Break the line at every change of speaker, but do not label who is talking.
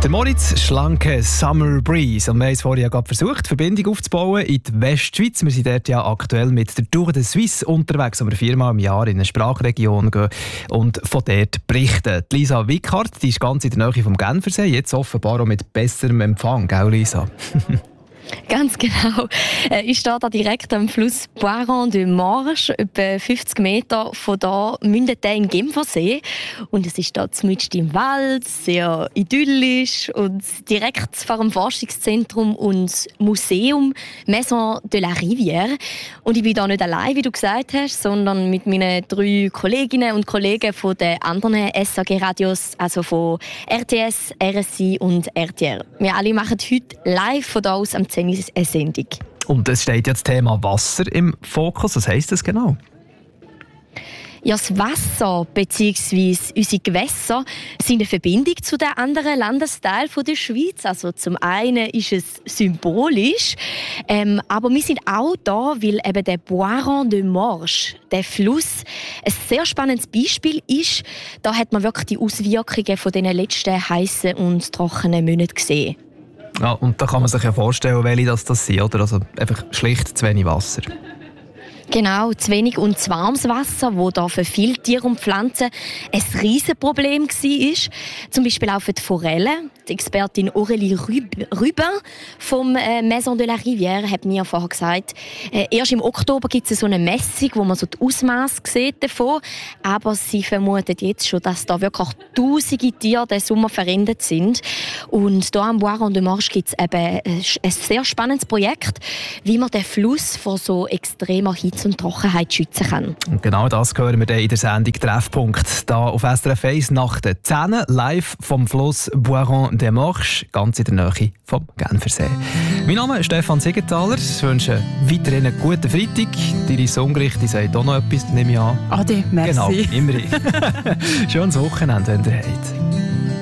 Der Moritz, schlanke Summer Breeze. Und wir haben es vorher gerade versucht, Verbindung aufzubauen in die Westschweiz. Wir sind dort ja aktuell mit der Tour de Suisse unterwegs, wo wir 4-mal im Jahr in eine Sprachregion gehen und von dort berichten. Die Lisa Wickhardt, die ist ganz in der Nähe vom Genfersee, jetzt offenbar auch mit besserem Empfang, gell Lisa?
Ganz genau. Ich stehe da direkt am Fluss Boiron de Marche. Etwa 50 Meter von da mündet der in den Genfersee. Und es ist da mitten im Wald, sehr idyllisch und direkt vor dem Forschungszentrum und Museum Maison de la Rivière. Und ich bin da nicht allein, wie du gesagt hast, sondern mit meinen 3 Kolleginnen und Kollegen von den anderen SAG-Radios, also von RTS, RSI und RTR. Wir alle machen heute live von da aus am 10 Uhr eine Sendung.
Und es steht ja das Thema Wasser im Fokus. Was heisst das genau?
Ja, das Wasser bzw. unsere Gewässer sind eine Verbindung zu den anderen Landesteilen der Schweiz. Also zum einen ist es symbolisch, aber wir sind auch da, weil eben der Boiron de Marche, der Fluss, ein sehr spannendes Beispiel ist. Da hat man wirklich die Auswirkungen von den letzten heißen und trockenen Monaten gesehen.
Ja, und da kann man sich ja vorstellen, welche das sind, oder? Also einfach schlicht zu wenig Wasser.
Genau, zu wenig und zu warmes Wasser, das da für viele Tiere und Pflanzen ein Riesenproblem war. Zum Beispiel auch für die Forellen. Die Expertin Aurélie Rubin vom Maison de la Rivière hat mir vorher gesagt, erst im Oktober gibt es so eine Messung, wo man so die Ausmaße sieht davon. Aber sie vermutet jetzt schon, dass da wirklich tausende Tiere diesen Sommer verendet sind. Und hier am Boiron de Marche gibt es eben ein sehr spannendes Projekt, wie man den Fluss vor so extremer Hitze und Trockenheit schützen kann.
Und genau das hören wir dann in der Sendung «Treffpunkt» hier auf SRF 1 nach den 10 live vom Fluss Boiron de Marche, ganz in der Nähe vom Genfersee. Mein Name ist Stefan Siegenthaler. Ich wünsche weiterhin einen guten Freitag. Deine Songricht sagt auch noch etwas, nehme ich an.
Ade, merci.
Genau, immerhin. Schönes Wochenende, wenn ihr habt.